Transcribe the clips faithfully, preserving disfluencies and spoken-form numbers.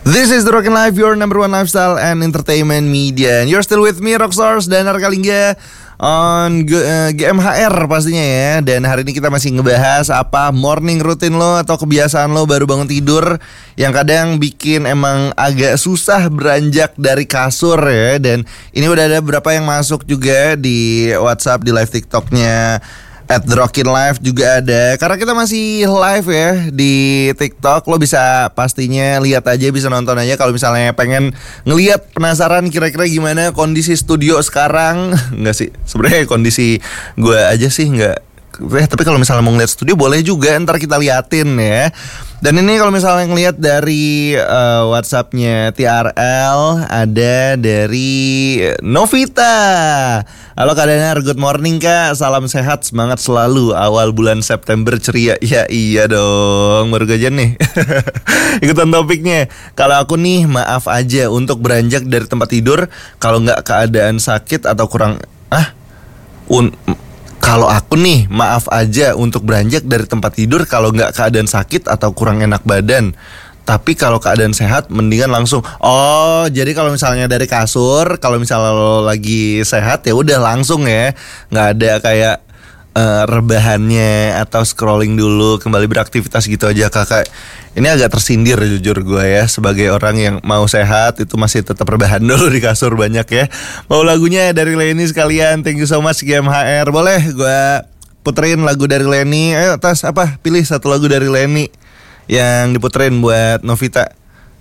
This is The Rockin' Life, your number one lifestyle and entertainment media. And you're still with me, Rockstars dan Arkalingga on G- uh, G M H R pastinya ya. Dan hari ini kita masih ngebahas apa morning routine lo atau kebiasaan lo baru bangun tidur yang kadang bikin emang agak susah beranjak dari kasur ya. Dan ini udah ada beberapa yang masuk juga di WhatsApp, di live TikToknya at The Rockin' Life juga ada. Karena kita masih live ya di TikTok, lo bisa pastinya lihat aja, bisa nonton aja kalau misalnya pengen ngelihat, penasaran kira-kira gimana kondisi studio sekarang. Enggak sih, sebenarnya kondisi gue aja sih enggak. Eh, tapi kalau misalnya mau ngeliat studio boleh juga, ntar kita liatin ya. Dan ini kalau misalnya ngeliat dari uh, WhatsAppnya T R L, ada dari Novita. Halo Kak Danar, good morning Kak, salam sehat, semangat selalu, awal bulan September ceria. Ya iya dong, baru gajian nih. Ikutan topiknya. Kalau aku nih maaf aja untuk beranjak dari tempat tidur kalau gak keadaan sakit atau kurang Ah un Kalau aku nih, maaf aja untuk beranjak dari tempat tidur kalau nggak keadaan sakit atau kurang enak badan. Tapi kalau keadaan sehat, mendingan langsung. Oh, jadi kalau misalnya dari kasur, kalau misalnya lo lagi sehat ya udah langsung ya, nggak ada kayak uh, rebahannya atau scrolling dulu, kembali beraktivitas gitu aja kakak. Ini agak tersindir jujur gue ya, sebagai orang yang mau sehat itu masih tetap rebahan dulu di kasur banyak ya. Mau lagunya dari Leni sekalian, thank you so much G M H R. Boleh gue puterin lagu dari Leni. Ayo Tas, apa, pilih satu lagu dari Leni yang diputerin buat Novita.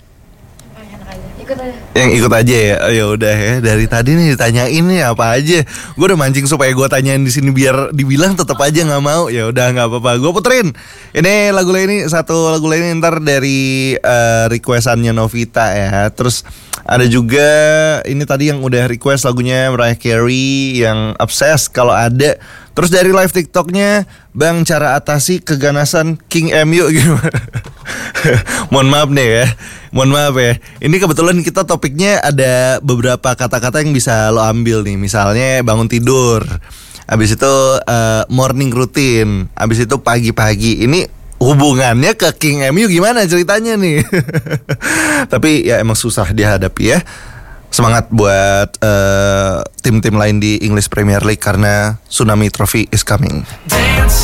Ikut aja. Yang ikut aja ya. Oh, ya udah ya. Dari tadi nih ditanyain nih apa aja. Gue udah mancing supaya gue tanyain di sini biar dibilang tetap aja nggak mau. Ya udah nggak apa-apa. Gue puterin. Ini lagu lain, satu lagu lain ntar dari uh, requestannya Novita ya. Terus ada juga ini tadi yang udah request lagunya Mariah Carey yang Obsessed kalau ada. Terus dari live TikToknya, Bang, cara atasi keganasan King M U gimana? Mohon maaf nih ya, mohon maaf ya. Ini kebetulan kita topiknya ada beberapa kata-kata yang bisa lo ambil nih. Misalnya bangun tidur, habis itu uh, morning routine, habis itu pagi-pagi. Ini hubungannya ke King M U gimana ceritanya nih? Tapi ya emang susah dihadapi ya. Semangat buat uh, tim-tim lain di English Premier League karena Tsunami Trophy is coming.